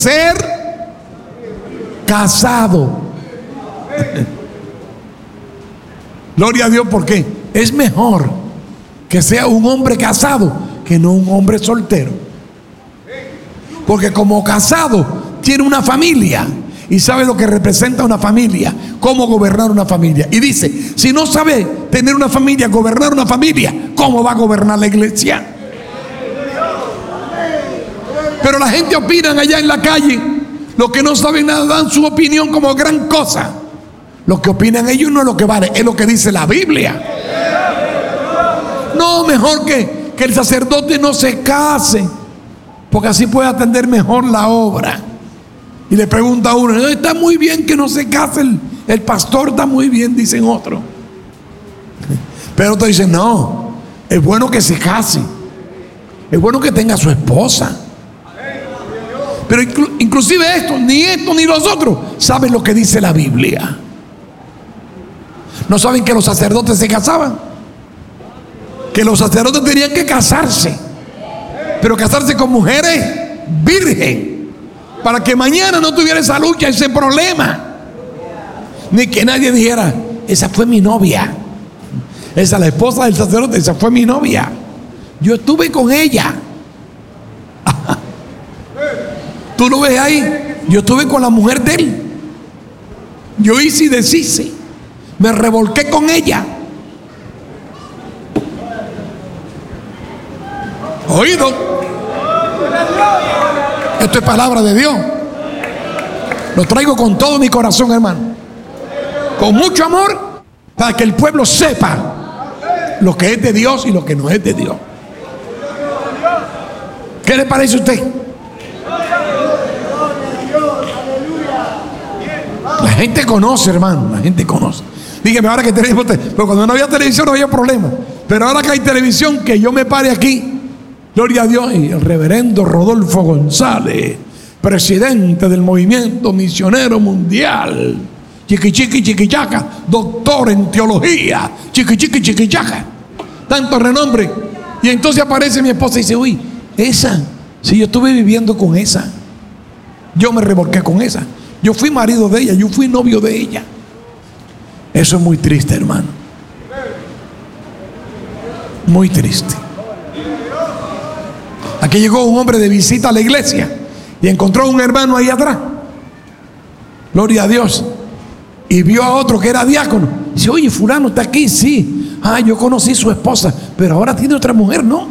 ser casado. Gloria a Dios, porque es mejor que sea un hombre casado que no un hombre soltero. Porque como casado tiene una familia y sabe lo que representa una familia, cómo gobernar una familia. Y dice, si no sabe tener una familia, gobernar una familia, ¿cómo va a gobernar la iglesia? Pero la gente opina allá en la calle, los que no saben nada dan su opinión como gran cosa. Lo que opinan ellos no es lo que vale, es lo que dice la Biblia. No, mejor que el sacerdote no se case, porque así puede atender mejor la obra. Y le pregunta a uno, está muy bien que no se case el pastor, está muy bien, dicen otros. Pero otros dicen, no, es bueno que se case, es bueno que tenga su esposa. Pero inclusive esto ni los otros saben lo que dice la Biblia. ¿No saben que los sacerdotes se casaban? Que los sacerdotes tenían que casarse, pero casarse con mujeres virgen, para que mañana no tuviera esa lucha, ese problema. Ni que nadie dijera, esa fue mi novia, esa la esposa del sacerdote, esa fue mi novia, yo estuve con ella. Tú lo ves ahí, yo estuve con la mujer de él, yo hice y deshice, me revolqué con ella. Oído, esto es palabra de Dios. Lo traigo con todo mi corazón, hermano, con mucho amor, para que el pueblo sepa lo que es de Dios y lo que no es de Dios. ¿Qué le parece a usted? La gente conoce, hermano, la gente conoce. Dígame, ahora que tenemos, pero cuando no había televisión no había problema, pero ahora que hay televisión, que yo me pare aquí, gloria a Dios, y el reverendo Rodolfo González, presidente del movimiento misionero mundial, chiquichaca, doctor en teología, chiquichaca, tanto renombre. Y entonces aparece mi esposa y dice, uy, esa, si yo estuve viviendo con esa, yo me revolqué con esa, yo fui marido de ella, yo fui novio de ella. Eso es muy triste, hermano, muy triste. Aquí llegó un hombre de visita a la iglesia y encontró a un hermano ahí atrás, gloria a Dios, y vio a otro que era diácono. Dice, oye, fulano está aquí, sí. Yo conocí a su esposa, pero ahora tiene otra mujer, ¿no?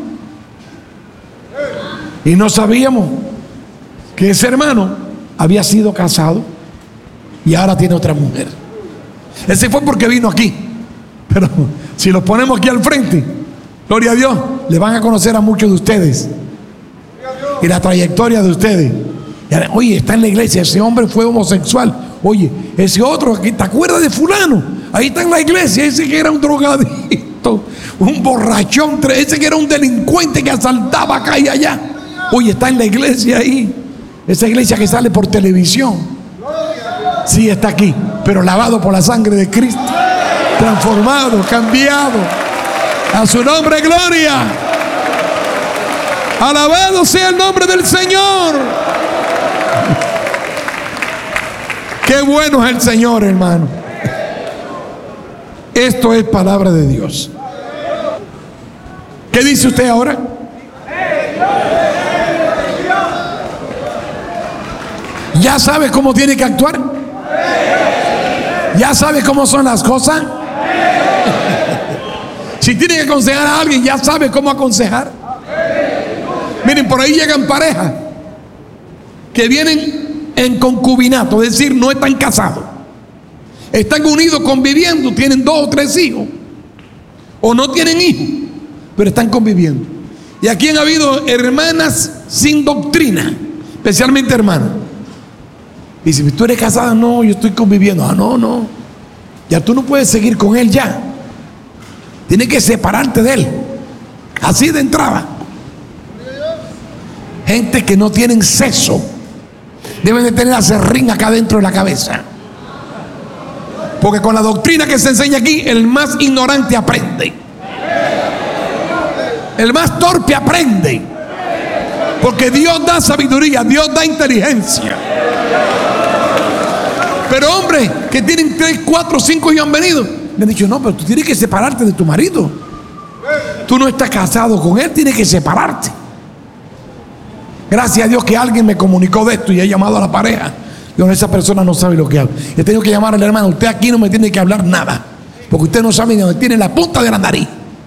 Y no sabíamos que ese hermano había sido casado y ahora tiene otra mujer. Ese fue porque vino aquí, pero si lo ponemos aquí al frente, gloria a Dios, le van a conocer a muchos de ustedes y la trayectoria de ustedes. Oye, está en la iglesia, ese hombre fue homosexual. Oye, ese otro, ¿te acuerdas de fulano? Ahí está en la iglesia, ese que era un drogadicto, un borrachón, ese que era un delincuente que asaltaba acá y allá. Oye, está en la iglesia ahí, esa iglesia que sale por televisión. Sí, está aquí, pero lavado por la sangre de Cristo, transformado, cambiado. A su nombre, gloria. Alabado sea el nombre del Señor. Qué bueno es el Señor, hermano. Esto es palabra de Dios. ¿Qué dice usted ahora? ¿Ya sabe cómo tiene que actuar? ¿Ya sabe cómo son las cosas? Si tiene que aconsejar a alguien, ¿ya sabe cómo aconsejar? Miren, por ahí llegan parejas que vienen en concubinato, es decir, no están casados, están unidos conviviendo, tienen 2 o 3 hijos, o no tienen hijos, pero están conviviendo. Y aquí han habido hermanas sin doctrina, especialmente hermanas. Y si tú eres casada, no, yo estoy conviviendo. No, ya tú no puedes seguir con él ya. Tienes que separarte de él, así de entrada. Gente que no tienen seso deben de tener aserrín acá dentro de la cabeza, porque con la doctrina que se enseña aquí, el más ignorante aprende, el más torpe aprende. Porque Dios da sabiduría, Dios da inteligencia. Pero hombres que tienen 3, 4, 5 hijos han venido, me han dicho: no, pero tú tienes que separarte de tu marido. Tú no estás casado con él, tienes que separarte. Gracias a Dios que alguien me comunicó de esto y he llamado a la pareja. Digo: esa persona no sabe lo que habla. He tenido que llamar al hermano: usted aquí no me tiene que hablar nada, porque usted no sabe ni dónde tiene la punta de la nariz.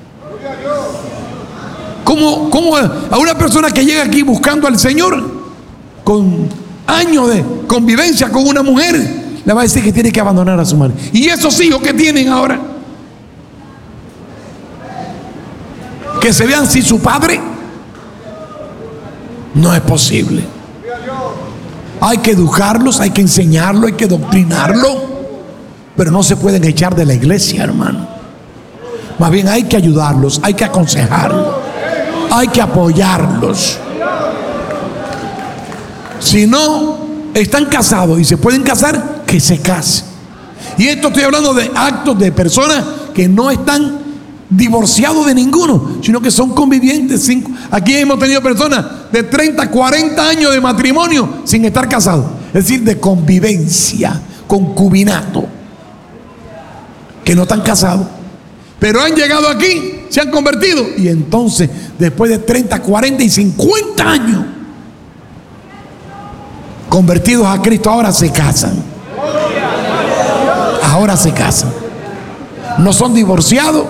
¿Cómo a una persona que llega aquí buscando al Señor, con años de convivencia con una mujer, le va a decir que tiene que abandonar a su marido? Y esos hijos que tienen ahora, que se vean sin su padre, no es posible. Hay que educarlos, hay que enseñarlos, hay que doctrinarlos, pero no se pueden echar de la iglesia, hermano. Más bien hay que ayudarlos, hay que aconsejarlos, hay que apoyarlos. Si no están casados y se pueden casar, que se casen. Y esto estoy hablando de actos de personas que no están divorciados de ninguno, sino que son convivientes. Aquí hemos tenido personas de 30, 40 años de matrimonio sin estar casados, es decir, de convivencia, concubinato, que no están casados, pero han llegado aquí, se han convertido, y entonces después de 30, 40 y 50 años convertidos a Cristo, ahora se casan. Ahora se casan. No son divorciados.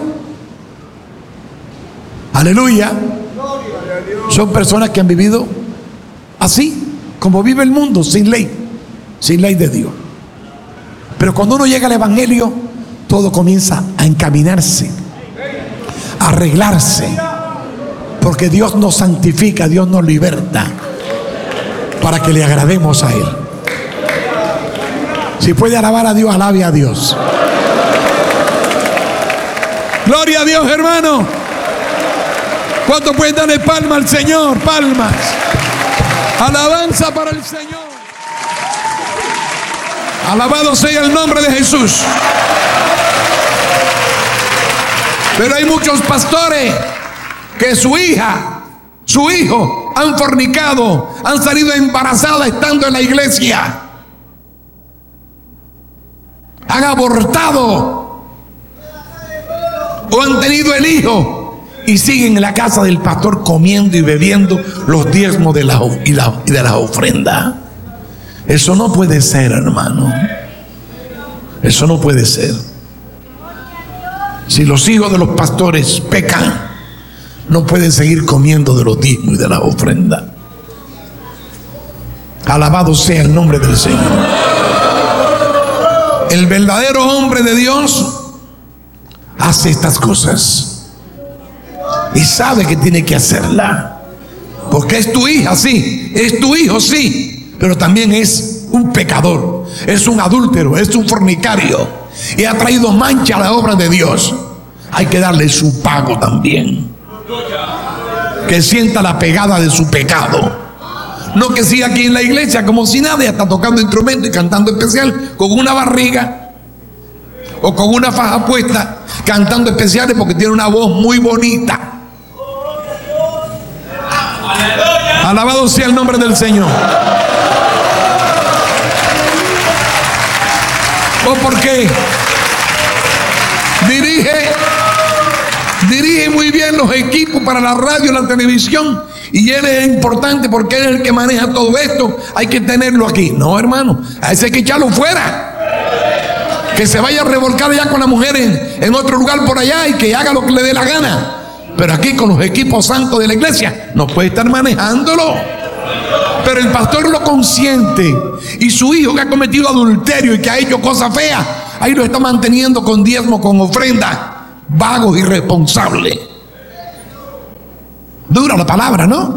Aleluya. Son personas que han vivido así como vive el mundo, sin ley de Dios. Pero cuando uno llega al evangelio, todo comienza a encaminarse, a arreglarse, porque Dios nos santifica, Dios nos liberta para que le agrademos a Él. Si puede alabar a Dios, alabe a Dios. Gloria a Dios, hermano. ¿Cuánto pueden darle palma al Señor? Palmas. Alabanza para el Señor. Alabado sea el nombre de Jesús. Pero hay muchos pastores que su hija, su hijo han fornicado, han salido embarazadas estando en la iglesia, han abortado o han tenido el hijo y siguen en la casa del pastor comiendo y bebiendo los diezmos de la ofrenda. Eso no puede ser, hermano. Eso no puede ser. Si los hijos de los pastores pecan, no pueden seguir comiendo de los diezmos y de la ofrenda. Alabado sea el nombre del Señor. El verdadero hombre de Dios hace estas cosas y sabe que tiene que hacerla, porque es tu hija, sí, es tu hijo, sí, pero también es un pecador, es un adúltero, es un fornicario y ha traído mancha a la obra de Dios. Hay que darle su pago también, que sienta la pegada de su pecado. No que siga aquí en la iglesia como si nada, está tocando instrumento y cantando especial con una barriga o con una faja puesta, cantando especiales porque tiene una voz muy bonita. Alabado sea el nombre del Señor. ¿O por qué? Dirige muy bien los equipos para la radio y la televisión, y él es importante porque él es el que maneja todo esto. Hay que tenerlo aquí. No, hermano, a ese hay que echarlo fuera, que se vaya a revolcar allá con la mujer en otro lugar por allá y que haga lo que le dé la gana. Pero aquí con los equipos santos de la iglesia no puede estar manejándolo. Pero el pastor lo consiente, y su hijo que ha cometido adulterio y que ha hecho cosas feas, ahí lo está manteniendo con diezmo, con ofrenda. Vagos, irresponsables. Dura la palabra, ¿no?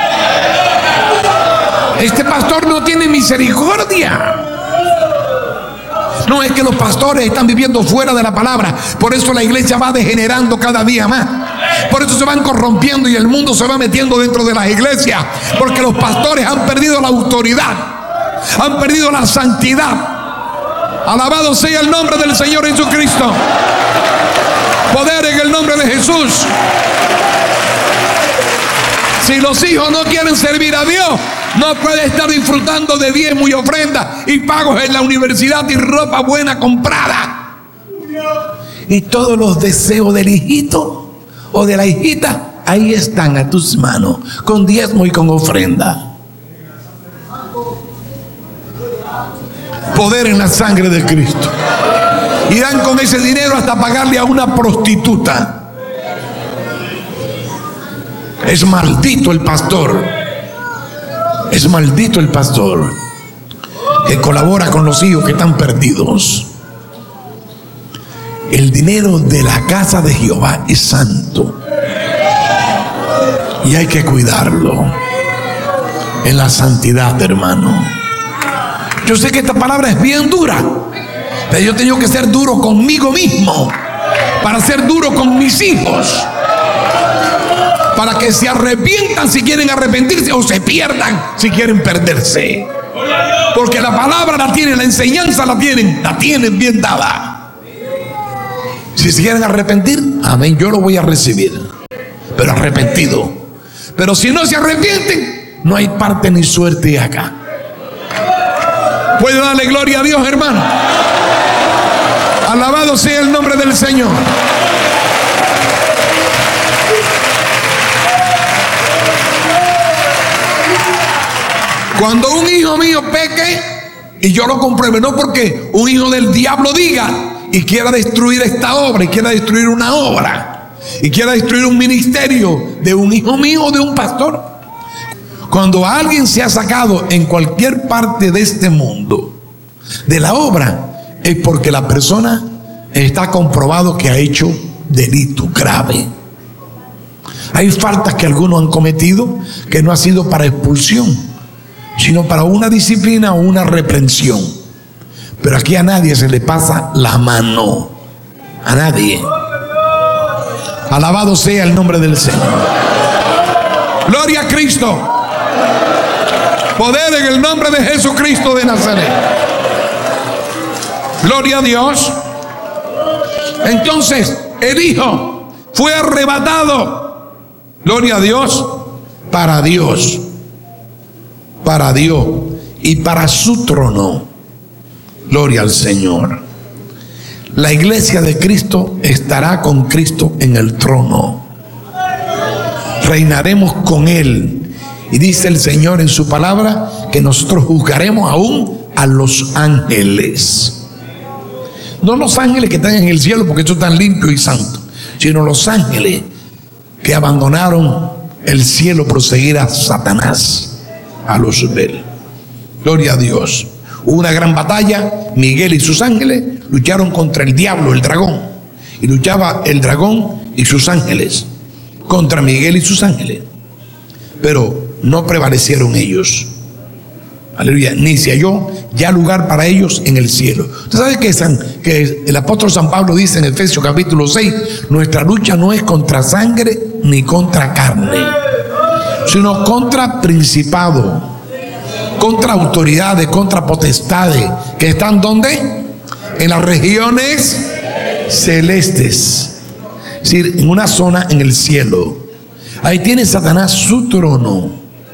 Este pastor no tiene misericordia. No es que los pastores están viviendo fuera de la palabra. Por eso la iglesia va degenerando cada día más. Por eso se van corrompiendo y el mundo se va metiendo dentro de las iglesias. Porque los pastores han perdido la autoridad, han perdido la santidad. Alabado sea el nombre del Señor Jesucristo. Poder en el nombre de Jesús. Si los hijos no quieren servir a Dios, no puede estar disfrutando de diezmo y ofrenda y pagos en la universidad y ropa buena comprada. Y todos los deseos del hijito o de la hijita, ahí están a tus manos, con diezmo y con ofrenda. Poder en la sangre de Cristo. Irán con ese dinero hasta pagarle a una prostituta. Es maldito el pastor. Es maldito el pastor que colabora con los hijos que están perdidos. El dinero de la casa de Jehová es santo y hay que cuidarlo en la santidad, hermano. Yo sé que esta palabra es bien dura, pero yo tengo que ser duro conmigo mismo para ser duro con mis hijos, para que se arrepientan si quieren arrepentirse o se pierdan si quieren perderse. Porque la palabra la tienen, la enseñanza la tienen bien dada. Si se quieren arrepentir, amén, yo lo voy a recibir, pero arrepentido. Pero si no se arrepienten, no hay parte ni suerte acá. ¿Puede darle gloria a Dios, hermano? Alabado sea el nombre del Señor. Cuando un hijo mío peque y yo lo compruebe, no porque un hijo del diablo diga y quiera destruir esta obra, y quiera destruir una obra, y quiera destruir un ministerio de un hijo mío o de un pastor. Cuando alguien se ha sacado en cualquier parte de este mundo de la obra, es porque la persona está comprobado que ha hecho delito grave. Hay faltas que algunos han cometido que no ha sido para expulsión, sino para una disciplina o una reprensión. Pero aquí a nadie se le pasa la mano. A nadie. Alabado sea el nombre del Señor. Gloria a Cristo. Poder en el nombre de Jesucristo de Nazaret. Gloria a Dios. Entonces el hijo fue arrebatado. Gloria a Dios. Para Dios. Para Dios y para su trono. Gloria al Señor. La iglesia de Cristo estará con Cristo en el trono. Reinaremos con Él. Y dice el Señor en su palabra que nosotros juzgaremos aún a los ángeles. No los ángeles que están en el cielo porque ellos están limpios y santos, sino los ángeles que abandonaron el cielo por seguir a Satanás, a Luzbel. Gloria a Dios. Hubo una gran batalla. Miguel y sus ángeles lucharon contra el diablo, el dragón, y luchaba el dragón y sus ángeles contra Miguel y sus ángeles, pero no prevalecieron ellos. Aleluya. Ni se halló ya lugar para ellos en el cielo. Usted sabe que el apóstol San Pablo dice en Efesios capítulo 6: nuestra lucha no es contra sangre ni contra carne, sino contra principados, contra autoridades, contra potestades que están ¿dónde? En las regiones celestes, es decir, en una zona en el cielo. Ahí tiene Satanás su trono,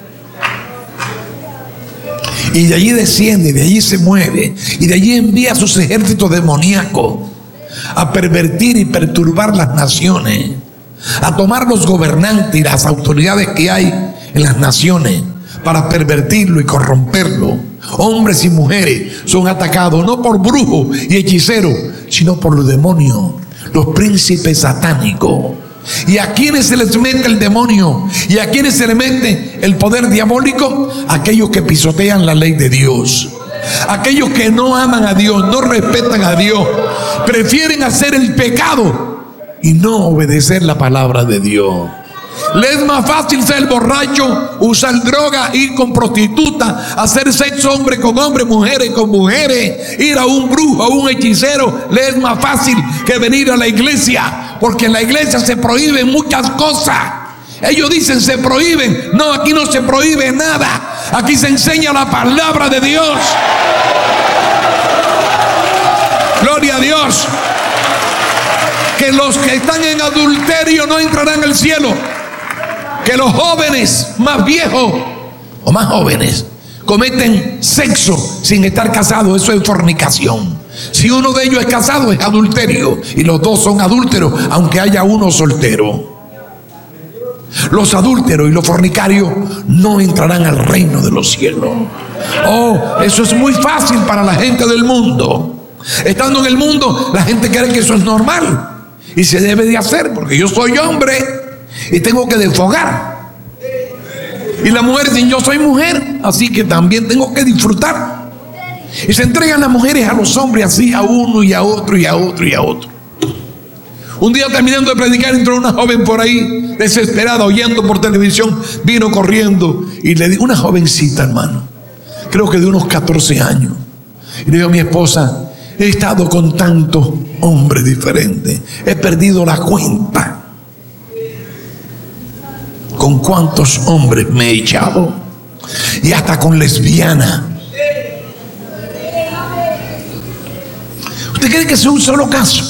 y de allí desciende, de allí se mueve, y de allí envía a sus ejércitos demoníacos a pervertir y perturbar las naciones, a tomar los gobernantes y las autoridades que hay en las naciones para pervertirlo y corromperlo. Hombres y mujeres son atacados no por brujos y hechiceros, sino por los demonios, los príncipes satánicos. ¿Y a quienes se les mete el demonio? ¿Y a quienes se les mete el poder diabólico? Aquellos que pisotean la ley de Dios, aquellos que no aman a Dios, no respetan a Dios, prefieren hacer el pecado y no obedecer la palabra de Dios. Le es más fácil ser borracho, usar droga, ir con prostitutas, hacer sexo hombre con hombre, mujeres con mujeres, ir a un brujo, a un hechicero. Le es más fácil que venir a la iglesia, porque en la iglesia se prohíben muchas cosas. Ellos dicen se prohíben. No, aquí no se prohíbe nada. Aquí se enseña la palabra de Dios. Gloria a Dios. Que los que están en adulterio no entrarán al cielo. que los jóvenes más viejos o más jóvenes cometen sexo sin estar casados. Eso es fornicación. Si uno de ellos es casado, es adulterio, y los dos son adúlteros, aunque haya uno soltero. Los adúlteros y los fornicarios no entrarán al reino de los cielos. Oh, eso es muy fácil para la gente del mundo. Estando en el mundo, la gente cree que eso es normal y se debe de hacer, porque yo soy hombre y tengo que desfogar. Y la mujer dice, yo soy mujer, así que también tengo que disfrutar. Y se entregan las mujeres a los hombres así, a uno y a otro y a otro y a otro. Un día, terminando de predicar, entró una joven por ahí, desesperada, oyendo por televisión, vino corriendo y le dijo, una jovencita, hermano, creo que de unos 14 años. Y le dijo a mi esposa, he estado con tantos hombres diferentes, he perdido la cuenta con cuántos hombres me he echado, y hasta con lesbiana. ¿Usted cree que es un solo caso?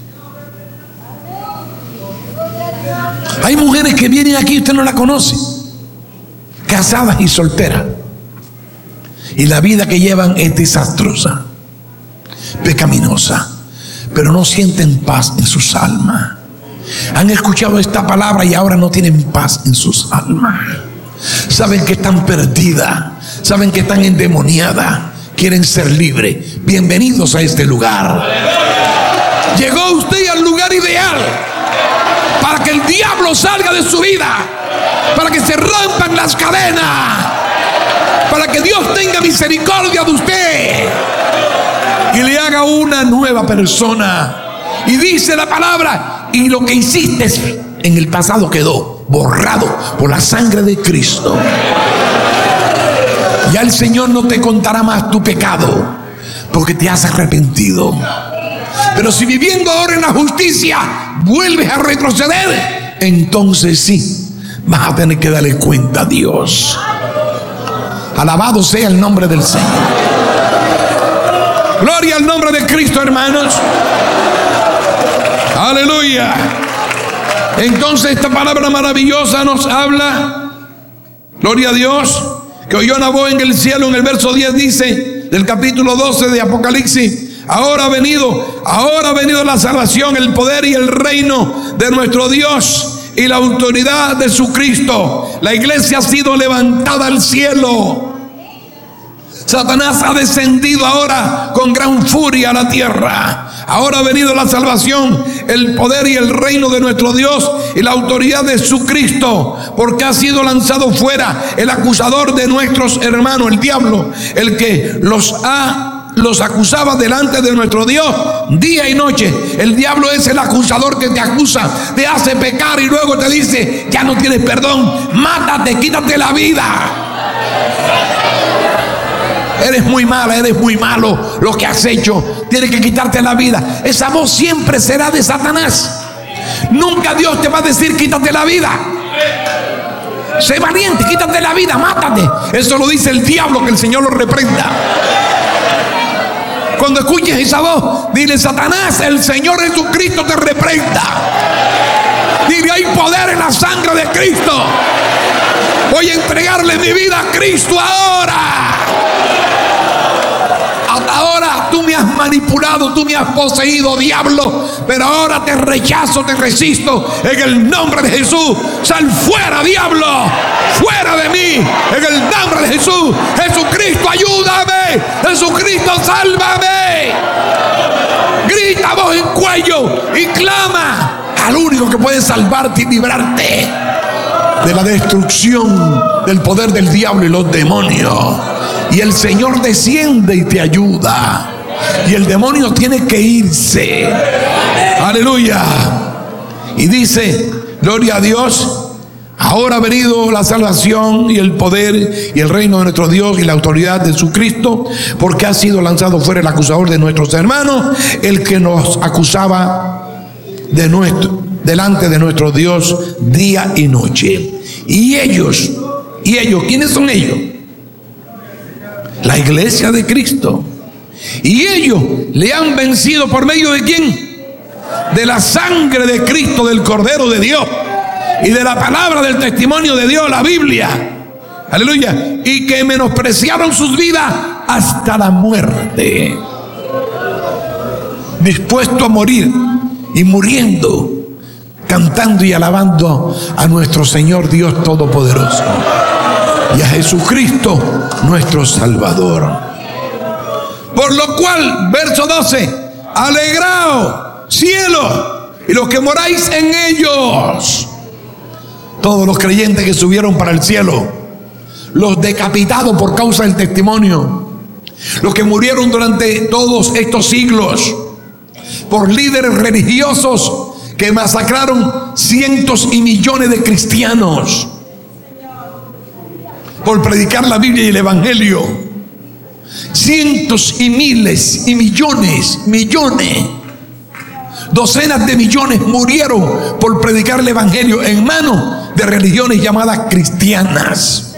Hay mujeres que vienen aquí, usted no la conoce, casadas y solteras, y la vida que llevan es desastrosa, pecaminosa, pero no sienten paz en sus almas. Han escuchado esta palabra y ahora no tienen paz en sus almas. Saben que están perdidas, saben que están endemoniadas, quieren ser libres. Bienvenidos a este lugar. Llegó usted al lugar ideal para que el diablo salga de su vida, para que se rompan las cadenas, para que Dios tenga misericordia de usted y le haga una nueva persona. Y dice la palabra, y lo que hiciste en el pasado quedó borrado por la sangre de Cristo. Ya el Señor no te contará más tu pecado, porque te has arrepentido. Pero si viviendo ahora en la justicia vuelves a retroceder, entonces sí vas a tener que darle cuenta a Dios. Alabado sea el nombre del Señor. Gloria al nombre de Cristo, hermanos. Aleluya. Entonces esta palabra maravillosa nos habla, gloria a Dios, que oyó una voz en el cielo. En el verso 10 dice, del capítulo 12 de Apocalipsis, ahora ha venido la salvación, el poder y el reino de nuestro Dios y la autoridad de su Cristo. La iglesia ha sido levantada al cielo. Satanás ha descendido ahora con gran furia a la tierra. Ahora ha venido la salvación, el poder y el reino de nuestro Dios y la autoridad de su Cristo, porque ha sido lanzado fuera el acusador de nuestros hermanos, el diablo, el que los acusaba delante de nuestro Dios día y noche. El diablo es el acusador que te acusa, te hace pecar y luego te dice, ya no tienes perdón, mátate, quítate la vida. Eres muy mala, eres muy malo, lo que has hecho, tienes que quitarte la vida. Esa voz siempre será de Satanás. Nunca Dios te va a decir quítate la vida. Sé valiente, quítate la vida, mátate. Eso lo dice el diablo, que el Señor lo reprenda. Cuando escuches esa voz, dile, Satanás, el Señor Jesucristo te reprenda. Dile, hay poder en la sangre de Cristo. Voy a entregarle mi vida a Cristo ahora. Hasta ahora tú me has manipulado, tú me has poseído, diablo, pero ahora te rechazo, te resisto en el nombre de Jesús. Sal fuera, diablo, fuera de mí, en el nombre de Jesús. Jesucristo, ayúdame, Jesucristo, sálvame. Grita voz en cuello y clama al único que puede salvarte y librarte de la destrucción del poder del diablo y los demonios. Y el Señor desciende y te ayuda. Y el demonio tiene que irse. Aleluya. Y dice, gloria a Dios, ahora ha venido la salvación y el poder y el reino de nuestro Dios y la autoridad de su Cristo, porque ha sido lanzado fuera el acusador de nuestros hermanos, el que nos acusaba delante de nuestro Dios día y noche. Y ellos, ¿quiénes son ellos? La iglesia de Cristo. Y ellos le han vencido por medio de ¿quién? De la sangre de Cristo, del Cordero de Dios, y de la palabra del testimonio de Dios, la Biblia. Aleluya. Y que menospreciaron sus vidas hasta la muerte. Dispuesto a morir y muriendo, cantando y alabando a nuestro Señor Dios Todopoderoso y a Jesucristo nuestro Salvador. Por lo cual, verso 12, alegraos, cielo, y los que moráis en ellos. Todos los creyentes que subieron para el cielo, los decapitados por causa del testimonio, los que murieron durante todos estos siglos por líderes religiosos que masacraron cientos y millones de cristianos por predicar la Biblia y el Evangelio. Cientos y miles y millones, docenas de millones murieron por predicar el Evangelio en manos de religiones llamadas cristianas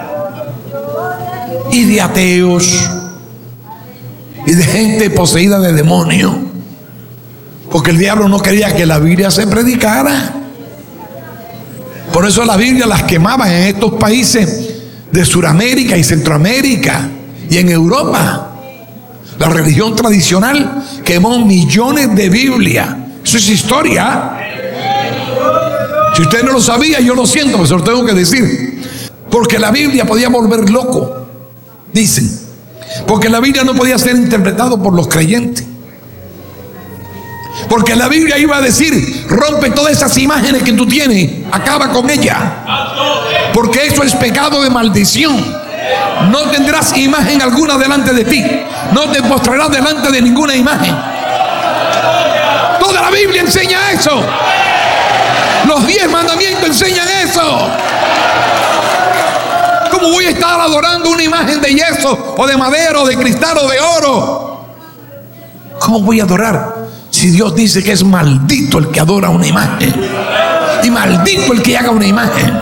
y de ateos y de gente poseída de demonios, porque el diablo no quería que la Biblia se predicara. Por eso la Biblia las quemaban en estos países de Sudamérica y Centroamérica y en Europa. La religión tradicional quemó millones de Biblias. Eso es historia. Si usted no lo sabía, yo lo siento, pero se lo tengo que decir. Porque la Biblia podía volver loco, dicen. Porque la Biblia no podía ser interpretada por los creyentes. Porque la Biblia iba a decir: rompe todas esas imágenes que tú tienes, acaba con ella, porque eso es pecado de maldición. No tendrás imagen alguna delante de ti, no te postrarás delante de ninguna imagen. Toda la Biblia enseña eso. Los 10 mandamientos enseñan eso. ¿Cómo voy a estar adorando una imagen de yeso o de madera o de cristal o de oro? ¿Cómo voy a adorar si Dios dice que es maldito el que adora una imagen y maldito el que haga una imagen?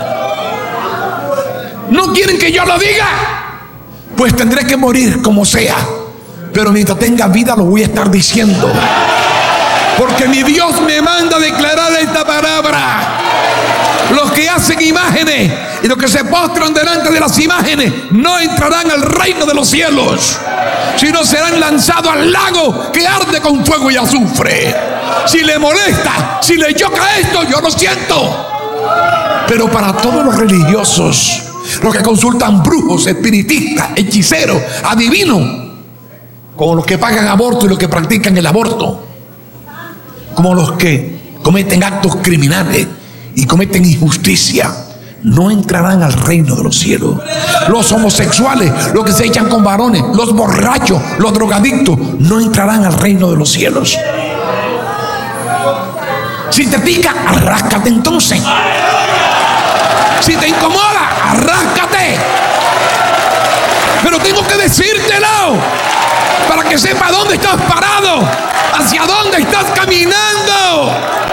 ¿No quieren que yo lo diga? Pues tendré que morir como sea, pero mientras tenga vida lo voy a estar diciendo, porque mi Dios me manda a declarar esta palabra. Los que hacen imágenes y los que se postran delante de las imágenes no entrarán al reino de los cielos, sino serán lanzados al lago que arde con fuego y azufre. Si le molesta, si le choca esto, yo lo siento. Pero para todos los religiosos, los que consultan brujos, espiritistas, hechiceros, adivinos, como los que pagan aborto y los que practican el aborto, como los que cometen actos criminales y cometen injusticia, no entrarán al reino de los cielos. Los homosexuales, los que se echan con varones, los borrachos, los drogadictos, no entrarán al reino de los cielos. Si te pica, arráscate entonces. Si te incomoda, arráscate. Pero tengo que decírtelo para que sepa dónde estás parado, hacia dónde estás caminando.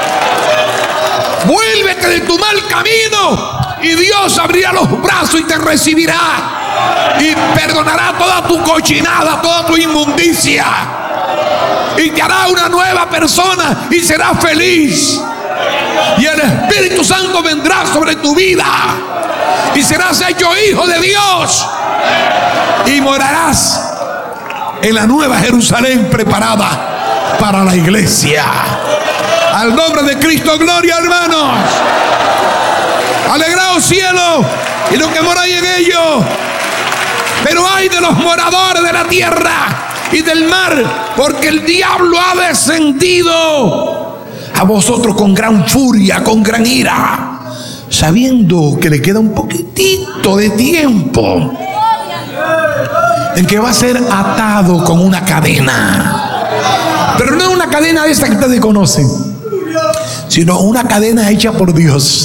Vuélvete de tu mal camino y Dios abrirá los brazos y te recibirá y perdonará toda tu cochinada, toda tu inmundicia, y te hará una nueva persona y serás feliz. Y el Espíritu Santo vendrá sobre tu vida y serás hecho hijo de Dios y morarás en la nueva Jerusalén preparada para la iglesia. Al nombre de Cristo, gloria, hermanos. Alegraos, cielo, y los que moráis en ellos. Pero ay de los moradores de la tierra y del mar, porque el diablo ha descendido a vosotros con gran furia, con gran ira, sabiendo que le queda un poquitito de tiempo en que va a ser atado con una cadena. Pero no una cadena esta que ustedes conocen, sino una cadena hecha por Dios,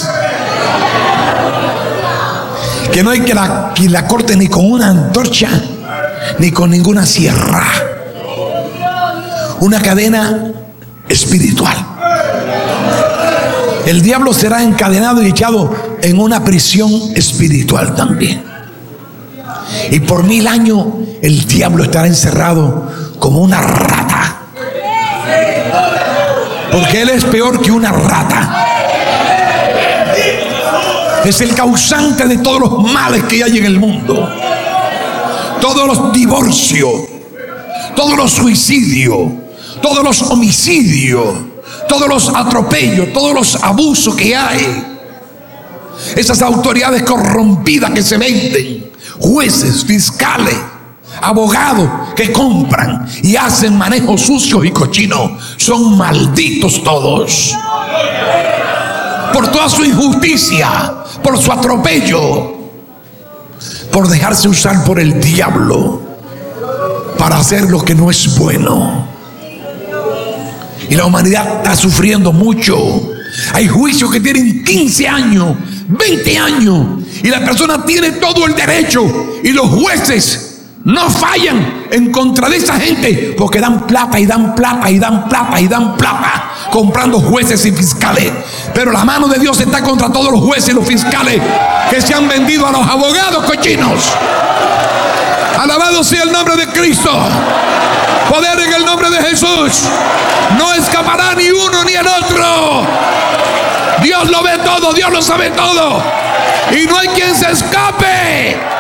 que no hay que la corte ni con una antorcha ni con ninguna sierra. Una cadena espiritual. El diablo será encadenado y echado en una prisión espiritual también. Y por 1000 años el diablo estará encerrado como una rata, porque él es peor que una rata. es el causante de todos los males que hay en el mundo. Todos los divorcios, todos los suicidios, todos los homicidios, todos los atropellos, todos los abusos que hay. Esas autoridades corrompidas que se venden, jueces, fiscales, abogados que compran y hacen manejos sucios y cochinos, son malditos todos. Por toda su injusticia, por su atropello, por dejarse usar por el diablo para hacer lo que no es bueno. Y la humanidad está sufriendo mucho. Hay juicios que tienen 15 años, 20 años, y la persona tiene todo el derecho, y los jueces no fallan en contra de esa gente, porque dan plata y dan plata y dan plata y dan plata comprando jueces y fiscales. Pero la mano de Dios está contra todos los jueces y los fiscales que se han vendido a los abogados cochinos. Alabado sea el nombre de Cristo. Poder en el nombre de Jesús. No escapará ni uno ni el otro. Dios lo ve todo, Dios lo sabe todo, y no hay quien se escape.